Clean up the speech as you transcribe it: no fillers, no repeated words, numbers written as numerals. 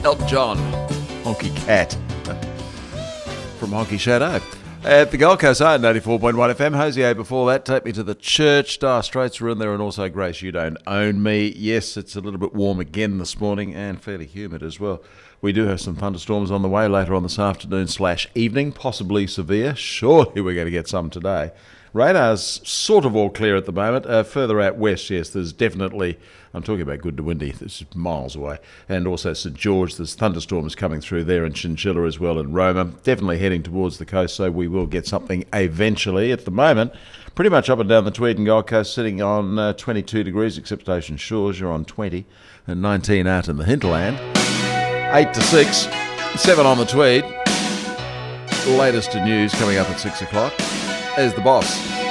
Elton John, Honky Cat from Honky Shadow. At the Gold Coast, I had 94.1 FM. Hosier before that, Take Me to the Church. Dire Straits were in there, and also Grace, You Don't Own Me. Yes, it's a little bit warm again this morning and fairly humid as well. We do have some thunderstorms on the way later on this afternoon/evening, possibly severe. Surely we're going to get some today. Radar's sort of all clear at the moment. Further out west, yes, there's definitely, I'm talking about Goodawindi, this is miles away, and also St George, there's thunderstorms coming through there, and Chinchilla as well, and Roma, definitely heading towards the coast, so we will get something eventually. At the moment, pretty much up and down the Tweed and Gold Coast, sitting on 22 degrees, except Ocean Shores, you're on 20, and 19 out in the hinterland. 8 to 6, 7 on the Tweed. Latest news coming up at 6 o'clock. There's the boss.